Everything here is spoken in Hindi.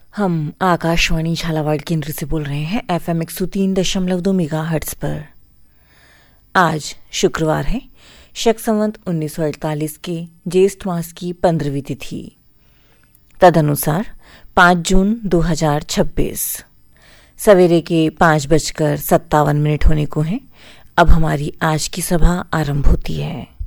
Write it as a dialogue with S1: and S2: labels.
S1: हम आकाशवाणी झालावाड़ केंद्र से बोल रहे हैं FM 103.2 मेगाहर्ट्ज पर। आज शुक्रवार है, शक संवत 1948 के ज्येष्ठ मास की 15वीं तिथि, तदनुसार 5 जून 2026। सवेरे के 5:57 होने को हैं। अब हमारी आज की सभा आरंभ होती है।